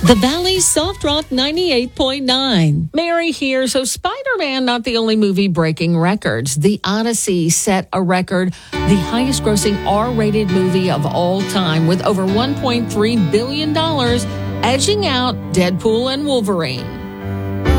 The Valley Soft Rock 98.9. Mary here. So Spider-Man, not the only movie breaking records. The Odyssey set a record, the highest grossing R-rated movie of all time, with over $1.3 billion, edging out Deadpool and Wolverine.